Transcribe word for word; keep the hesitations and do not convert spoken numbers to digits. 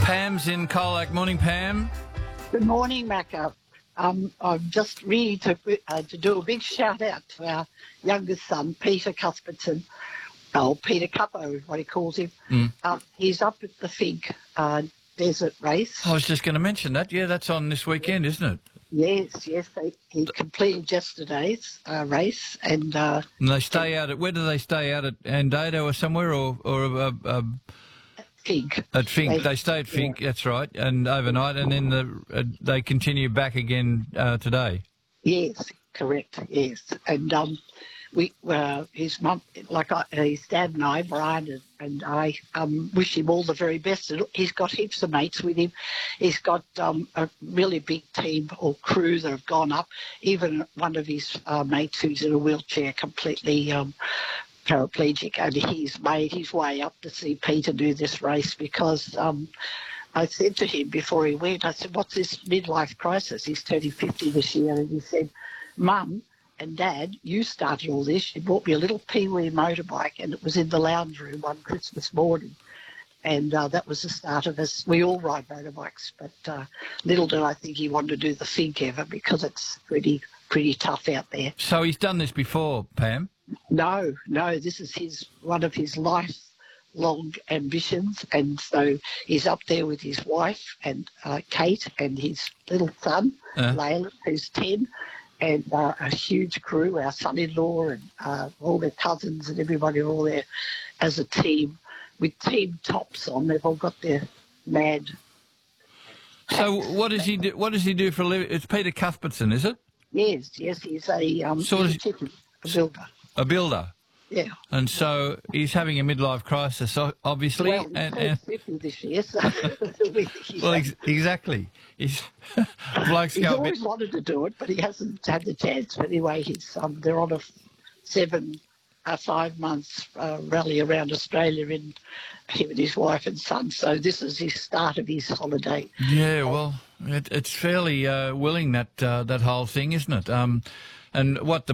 Pam's in Colac. Morning, Pam. Good morning, Macca. Um, I'm just really to, uh, to do a big shout out to our youngest son, Peter Cuthbertson. Oh, Peter Cuppo is what he calls him. Mm. Uh, he's up at the Fig uh, Desert Race. I was just going to mention that. Yeah, that's on this weekend, isn't it? Yes, yes. They, he completed yesterday's uh, race, and uh, And they stay out at, where do they stay out at Andado or somewhere, or or uh, uh, Fig. at Fink? They, They stay at Fink, yeah. that's right, and overnight, and then the uh, they continue back again uh, today. Yes, correct. Yes, and um, we uh, his mum, like I, his dad and I, Brian and, and I, um, wish him all the very best. And he's got heaps of mates with him. He's got um, a really big team or crew that have gone up. Even one of his uh, mates who's in a wheelchair, completely um, paraplegic, and he's made his way up to see Peter do this race because. Um, I said to him before he went, I said, what's this midlife crisis? He's turning fifty this year. And he said, Mum and Dad, you started all this. You bought me a little Pee-wee motorbike, and it was in the lounge room one Christmas morning. And uh, that was the start of us. We all ride motorbikes, but uh, little did I think he wanted to do the Fig ever because it's pretty, pretty tough out there. So he's done this before, Pam? No, no, this is his one of his life. Long ambitions, and so he's up there with his wife and uh, Kate and his little son, uh. Layla, who's ten, and uh, a huge crew, our son-in-law and uh, all their cousins and everybody are all there as a team with team tops on. They've all got their mad. So what does he do? What does he do for a living? It's Peter Cuthbertson, is it? Yes, yes, he's a um, So he's he... a, chicken, a builder. A builder. Yeah. And so he's having a midlife crisis, obviously. Well, he's and, and, and... fifty this year, so... well, ex exactly. He's, blokes he's go always bit... wanted to do it, but he hasn't had the chance. But anyway, he's um, they're on a seven, uh, five months uh, rally around Australia in him and his wife and son. So this is his start of his holiday. Yeah, well, it, it's fairly uh, willing, that uh, that whole thing, isn't it? Um, and what the